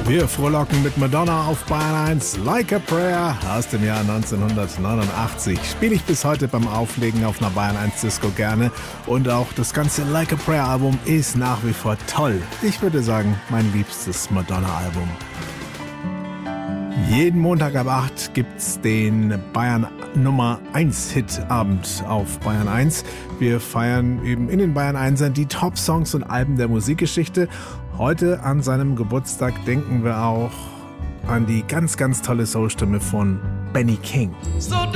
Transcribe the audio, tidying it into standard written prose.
Wir frohlocken mit Madonna auf Bayern 1, Like a Prayer aus dem Jahr 1989. Spiele ich bis heute beim Auflegen auf einer Bayern 1 Disco gerne. Und auch das ganze Like a Prayer Album ist nach wie vor toll. Ich würde sagen, mein liebstes Madonna-Album. Jeden Montag ab 8 gibt's den Bayern Nummer 1 Hit-Abend auf Bayern 1. Wir feiern eben in den Bayern 1ern die Top-Songs und Alben der Musikgeschichte. Heute an seinem Geburtstag denken wir auch an die ganz, ganz tolle Soulstimme von Benny King.